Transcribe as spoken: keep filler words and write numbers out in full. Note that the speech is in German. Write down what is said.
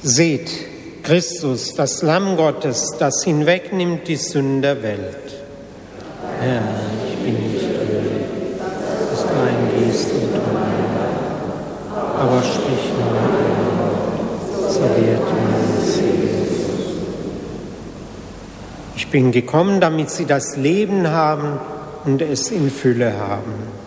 Seht, Christus, das Lamm Gottes, das hinwegnimmt die Sünden der Welt. Herr, ich bin nicht würdig, dass du eingehst und tust, aber sprich nur ein Wort, so wird mein Seele. Ich bin gekommen, damit sie das Leben haben und es in Fülle haben.